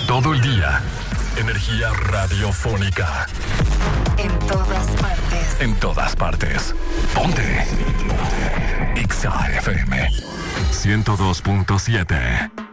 todo el día. Energía radiofónica. En todas partes. En todas partes. Ponte. Exa FM 102.7.